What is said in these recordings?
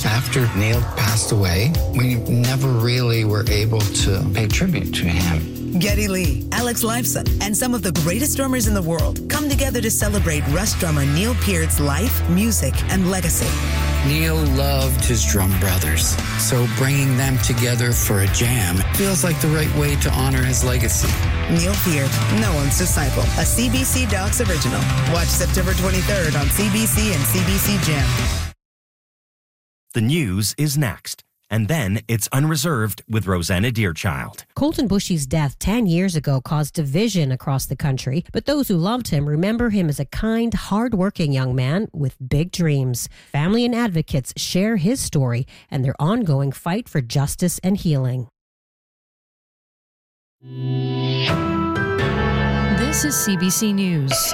After Neil passed away, we never really were able to pay tribute to him. Geddy Lee, Alex Lifeson, and some of the greatest drummers in the world come together to celebrate Rush drummer Neil Peart's life, music, and legacy. Neil loved his drum brothers, so bringing them together for a jam feels like the right way to honor his legacy. Neil Peart, no one's disciple, a CBC Docs original. Watch September 23rd on CBC and CBC Gem. The news is next. And then it's Unreserved with Rosanna Deerchild. Colton Bushy's death 10 years ago caused division across the country, but those who loved him remember him as a kind, hard-working young man with big dreams. Family and advocates share his story and their ongoing fight for justice and healing. This is CBC News.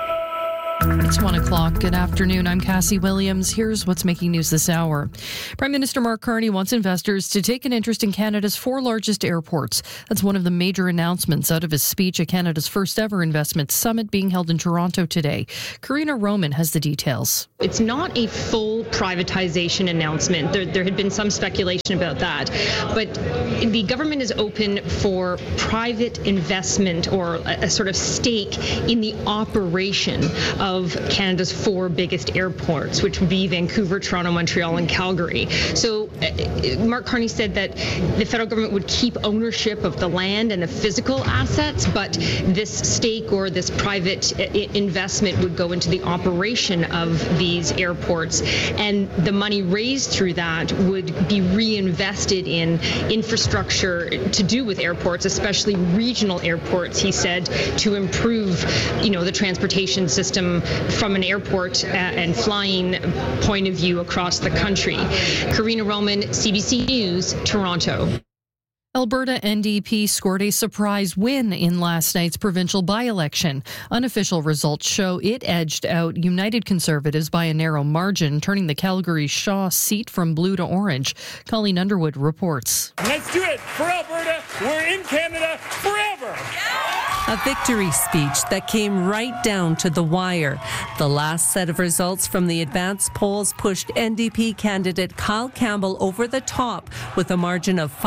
It's 1 o'clock. Good afternoon. I'm Cassie Williams. Here's what's making news this hour. Prime Minister Mark Carney wants investors to take an interest in Canada's 4 largest airports. That's one of the major announcements out of his speech at Canada's first ever investment summit being held in Toronto today. Karina Roman has the details. It's not a full privatization announcement. There had been some speculation about that. But the government is open for private investment or a sort of stake in the operation of Canada's 4 biggest airports, which would be Vancouver, Toronto, Montreal, and Calgary. So Mark Carney said that the federal government would keep ownership of the land and the physical assets, but this stake or this private investment would go into the operation of these airports, and the money raised through that would be reinvested in infrastructure to do with airports, especially regional airports, he said, to improve, the transportation system from an airport and flying point of view across the country. Karina Roman, CBC News, Toronto. Alberta NDP scored a surprise win in last night's provincial by-election. Unofficial results show it edged out United Conservatives by a narrow margin, turning the Calgary Shaw seat from blue to orange. Colleen Underwood reports. Let's do it for Alberta. We're in Canada forever. A victory speech that came right down to the wire. The last set of results from the advanced polls pushed NDP candidate Kyle Campbell over the top with a margin of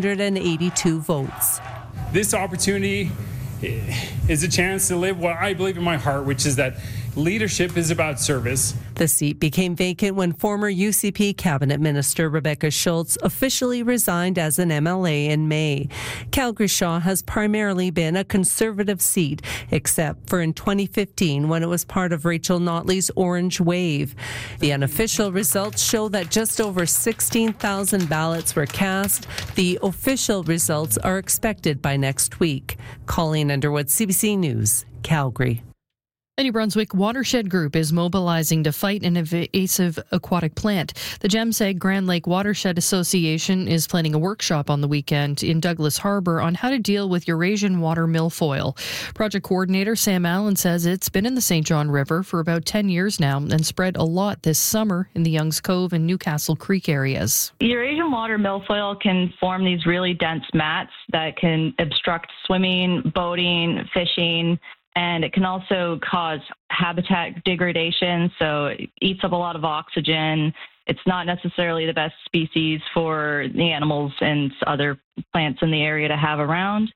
582 votes. This opportunity is a chance to live what I believe in my heart, which is that leadership is about service. The seat became vacant when former UCP cabinet minister Rebecca Schultz officially resigned as an MLA in May. Calgary Shaw has primarily been a conservative seat, except for in 2015 when it was part of Rachel Notley's Orange Wave. The unofficial results show that just over 16,000 ballots were cast. The official results are expected by next week. Colleen Underwood, CBC News, Calgary. The New Brunswick Watershed Group is mobilizing to fight an invasive aquatic plant. The Gemseg Grand Lake Watershed Association is planning a workshop on the weekend in Douglas Harbour on how to deal with Eurasian water milfoil. Project coordinator Sam Allen says it's been in the St. John River for about 10 years now and spread a lot this summer in the Youngs Cove and Newcastle Creek areas. Eurasian water milfoil can form these really dense mats that can obstruct swimming, boating, fishing, and it can also cause habitat degradation, so it eats up a lot of oxygen. It's not necessarily the best species for the animals and other plants in the area to have around.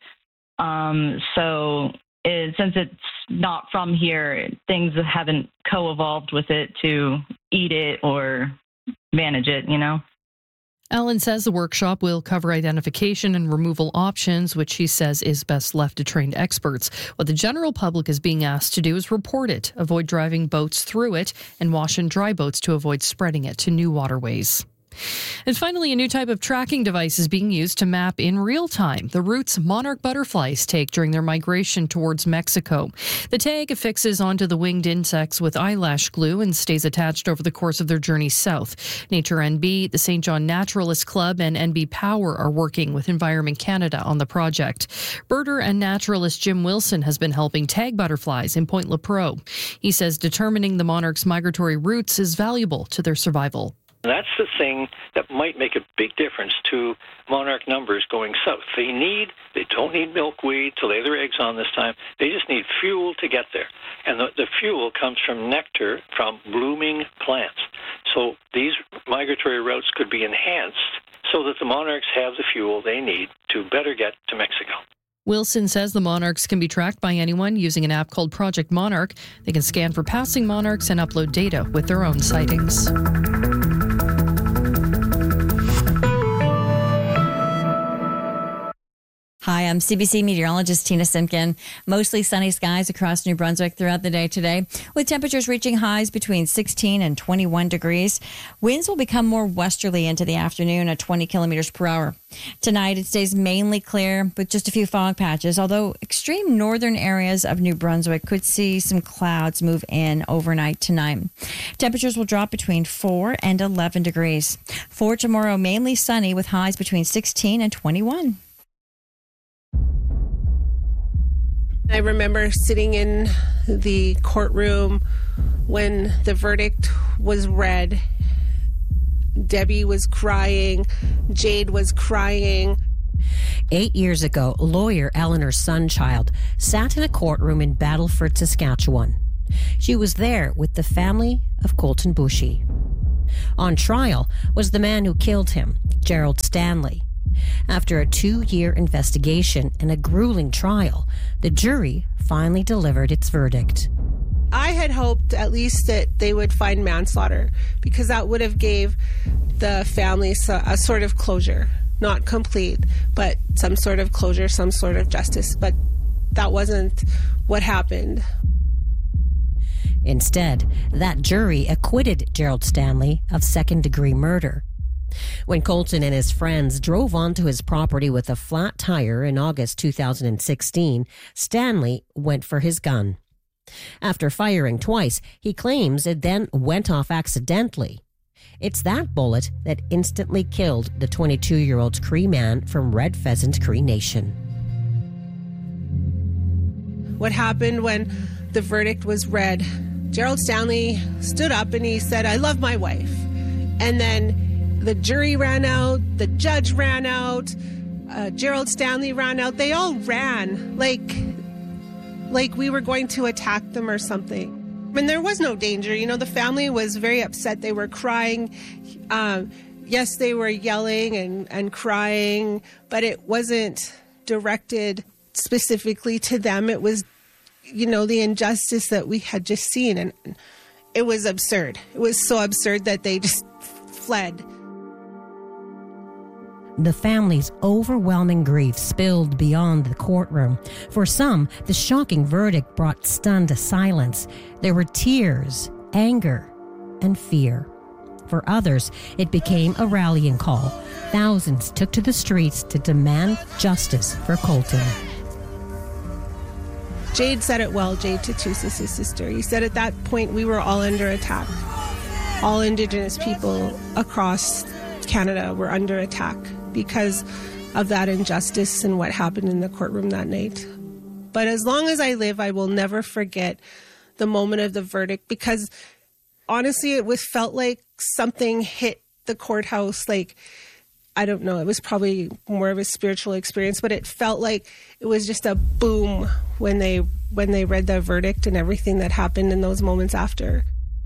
Since it's not from here, things haven't co-evolved with it to eat it or manage it, Allen says the workshop will cover identification and removal options, which he says is best left to trained experts. What the general public is being asked to do is report it, avoid driving boats through it, and wash and dry boats to avoid spreading it to new waterways. And finally, a new type of tracking device is being used to map in real time the routes monarch butterflies take during their migration towards Mexico. The tag affixes onto the winged insects with eyelash glue and stays attached over the course of their journey south. Nature NB, the St. John Naturalist Club, and NB Power are working with Environment Canada on the project. Birder and naturalist Jim Wilson has been helping tag butterflies in Point Lepreau. He says determining the monarchs' migratory routes is valuable to their survival. And that's the thing that might make a big difference to monarch numbers going south. They don't need milkweed to lay their eggs on this time. They just need fuel to get there. And the fuel comes from nectar from blooming plants. So these migratory routes could be enhanced so that the monarchs have the fuel they need to better get to Mexico. Wilson says the monarchs can be tracked by anyone using an app called Project Monarch. They can scan for passing monarchs and upload data with their own sightings. Hi, I'm CBC meteorologist Tina Simpkin. Mostly sunny skies across New Brunswick throughout the day today, with temperatures reaching highs between 16 and 21 degrees. Winds will become more westerly into the afternoon at 20 kilometers per hour. Tonight, it stays mainly clear with just a few fog patches, although extreme northern areas of New Brunswick could see some clouds move in overnight tonight. Temperatures will drop between 4 and 11 degrees. For tomorrow, mainly sunny with highs between 16 and 21. I remember sitting in the courtroom when the verdict was read. Debbie was crying. Jade was crying. 8 years ago, lawyer Eleanor Sunchild sat in a courtroom in Battleford, Saskatchewan. She was there with the family of Colton Bushy. On trial was the man who killed him, Gerald Stanley. After a 2-year investigation and a grueling trial, the jury finally delivered its verdict. I had hoped at least that they would find manslaughter, because that would have gave the family a sort of closure. Not complete, but some sort of closure, some sort of justice. But that wasn't what happened. Instead, that jury acquitted Gerald Stanley of second-degree murder. When Colton and his friends drove onto his property with a flat tire in August 2016, Stanley went for his gun. After firing twice, he claims it then went off accidentally. It's that bullet that instantly killed the 22-year-old Cree man from Red Pheasant Cree Nation. What happened when the verdict was read, Gerald Stanley stood up and he said, "I love my wife." And then the jury ran out, the judge ran out, Gerald Stanley ran out. They all ran like we were going to attack them or something. And there was no danger. You know, the family was very upset. They were crying. Yes, they were yelling and crying, but it wasn't directed specifically to them. It was, you know, the injustice that we had just seen. And it was absurd. It was so absurd that they just fled. The family's overwhelming grief spilled beyond the courtroom. For some, the shocking verdict brought stunned silence. There were tears, anger, and fear. For others, it became a rallying call. Thousands took to the streets to demand justice for Colton. Jade said it well, Jade Tatusis, his sister. He said at that point we were all under attack. All Indigenous people across Canada were under attack because of that injustice and what happened in the courtroom that night. But as long as I live, I will never forget the moment of the verdict, because honestly, it felt like something hit the courthouse. Like, I don't know, it was probably more of a spiritual experience, but it felt like it was just a boom when they read the verdict and everything that happened in those moments after.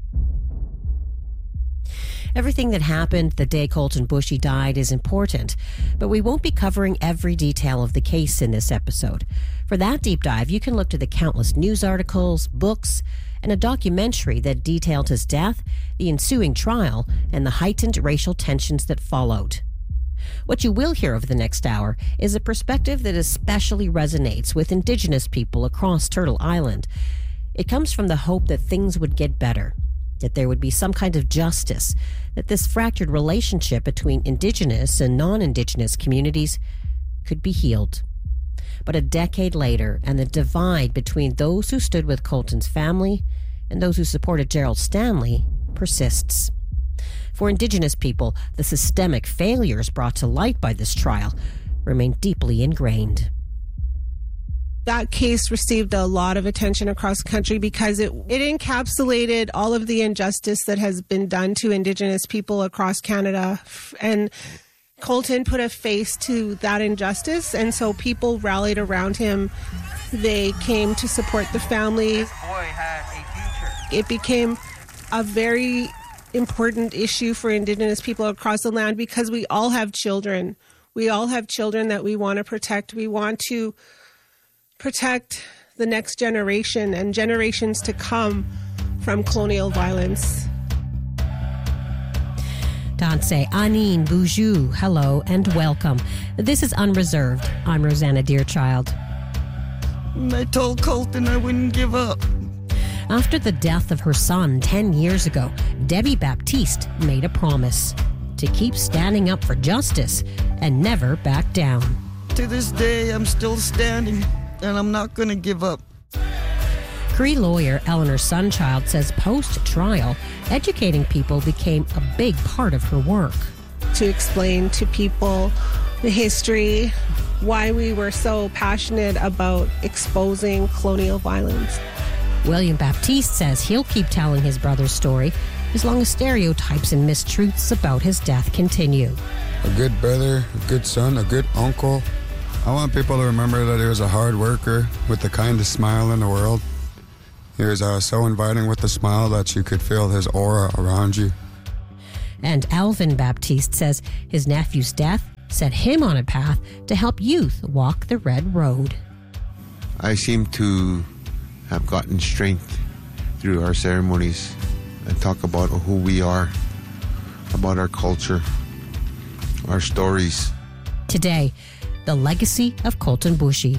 Everything that happened the day Colton Bushy died is important, but we won't be covering every detail of the case in this episode. For that deep dive, you can look to the countless news articles, books, and a documentary that detailed his death, the ensuing trial, and the heightened racial tensions that followed. What you will hear over the next hour is a perspective that especially resonates with Indigenous people across Turtle Island. It comes from the hope that things would get better, that there would be some kind of justice, that this fractured relationship between Indigenous and non-Indigenous communities could be healed. But a decade later, and the divide between those who stood with Colton's family and those who supported Gerald Stanley persists. For Indigenous people, the systemic failures brought to light by this trial remain deeply ingrained. That case received a lot of attention across the country because it encapsulated all of the injustice that has been done to Indigenous people across Canada. And Colton put a face to that injustice, and so people rallied around him. They came to support the family. This boy had a future. It became a very important issue for Indigenous people across the land because we all have children. We all have children that we want to protect. We want to protect the next generation and generations to come from colonial violence. Danse, Anine, Boujou, hello and welcome. This is Unreserved. I'm Rosanna Deerchild. I told Colton I wouldn't give up. After the death of her son 10 years ago, Debbie Baptiste made a promise to keep standing up for justice and never back down. To this day, I'm still standing, and I'm not going to give up. Cree lawyer Eleanor Sunchild says post-trial, educating people became a big part of her work. To explain to people the history, why we were so passionate about exposing colonial violence. William Baptiste says he'll keep telling his brother's story as long as stereotypes and mistruths about his death continue. A good brother, a good son, a good uncle. I want people to remember that he was a hard worker with the kindest smile in the world. He was so inviting with a smile that you could feel his aura around you. And Alvin Baptiste says his nephew's death set him on a path to help youth walk the red road. I seem to have gotten strength through our ceremonies and talk about who we are, about our culture, our stories. Today, the legacy of Colton Boushie.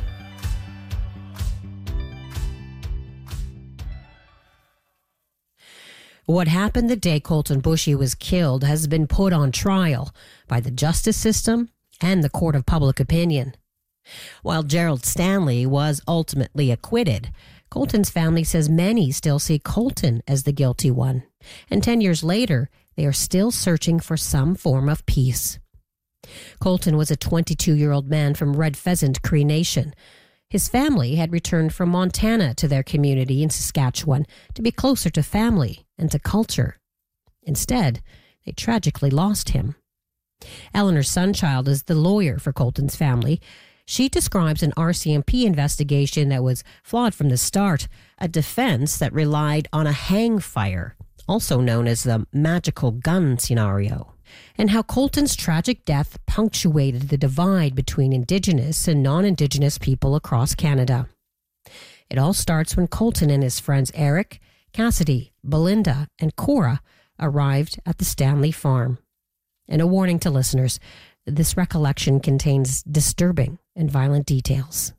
What happened the day Colton Boushie was killed has been put on trial by the justice system and the court of public opinion. While Gerald Stanley was ultimately acquitted, Colton's family says many still see Colton as the guilty one. And 10 years later, they are still searching for some form of peace. Colton was a 22-year-old man from Red Pheasant Cree Nation. His family had returned from Montana to their community in Saskatchewan to be closer to family and to culture. Instead, they tragically lost him. Eleanor Sunchild is the lawyer for Colton's family. She describes an RCMP investigation that was flawed from the start, a defense that relied on a hang fire, also known as the magical gun scenario, and how Colton's tragic death punctuated the divide between Indigenous and non-Indigenous people across Canada. It all starts when Colton and his friends Eric, Cassidy, Belinda, and Cora arrived at the Stanley farm. And a warning to listeners, this recollection contains disturbing and violent details.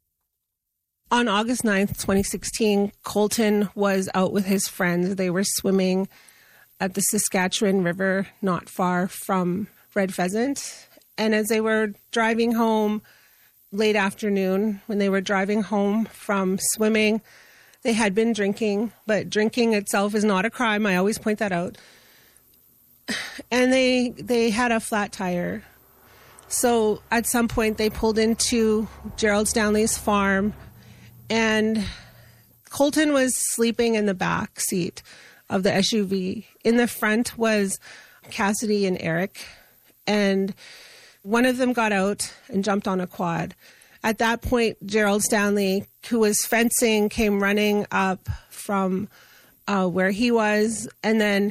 On August 9th, 2016, Colton was out with his friends. They were swimming at the Saskatchewan River, not far from Red Pheasant. And as they were driving home late afternoon, when they were driving home from swimming, they had been drinking, but drinking itself is not a crime. I always point that out. And they had a flat tire. So at some point they pulled into Gerald Stanley's farm, and Colton was sleeping in the back seat of the SUV. In the front was Cassidy and Eric, and one of them got out and jumped on a quad. At that point, Gerald Stanley, who was fencing, came running up from where he was, and then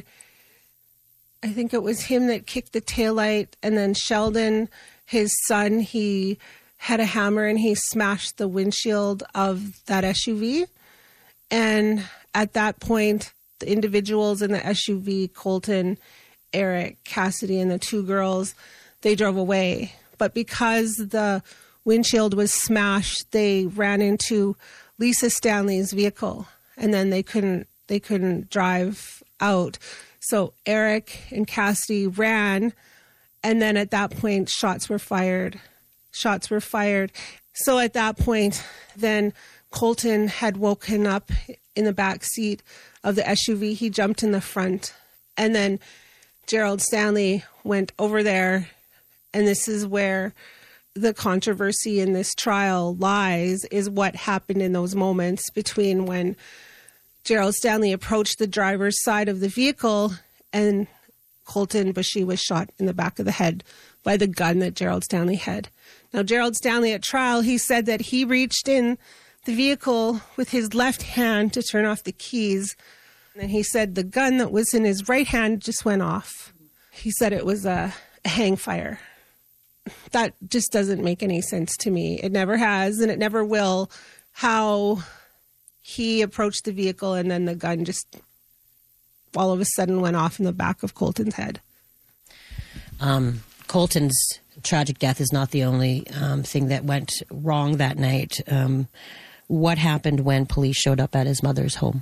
I think it was him that kicked the taillight, and then Sheldon, his son, he had a hammer and he smashed the windshield of that SUV. And at that point, the individuals in the SUV, Colton, Eric, Cassidy, and the two girls, they drove away. But because the windshield was smashed, they ran into Lisa Stanley's vehicle, and then they couldn't drive out. So Eric and Cassidy ran, and then at that point, shots were fired. So at that point, then Colton had woken up in the back seat of the SUV. He jumped in the front, and then Gerald Stanley went over there, and this is where the controversy in this trial lies is what happened in those moments between when Gerald Stanley approached the driver's side of the vehicle and Colten Boushie was shot in the back of the head by the gun that Gerald Stanley had. Now, Gerald Stanley at trial, he said that he reached in the vehicle with his left hand to turn off the keys. And he said the gun that was in his right hand just went off. He said it was a hang fire. That just doesn't make any sense to me. It never has, and it never will, how he approached the vehicle and then the gun just all of a sudden went off in the back of Colten's head. Colten's tragic death is not the only thing that went wrong that night. What happened when police showed up at his mother's home?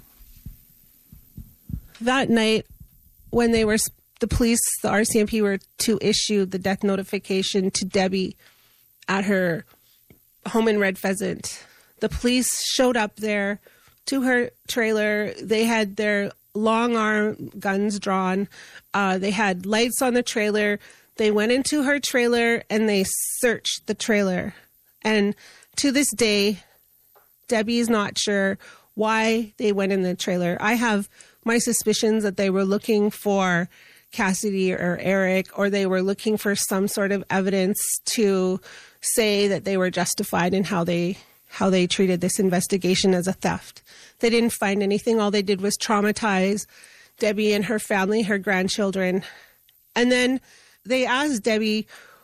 That night, when the RCMP were to issue the death notification to Debbie at her home in Red Pheasant, the police showed up there to her trailer. They had their long arm guns drawn. They had lights on the trailer. They went into her trailer and they searched the trailer. And to this day, Debbie is not sure why they went in the trailer. I have my suspicions that they were looking for Cassidy or Eric, or they were looking for some sort of evidence to say that they were justified in how they treated this investigation as a theft. They didn't find anything. All they did was traumatize Debbie and her family, her grandchildren. And then they asked Debbie,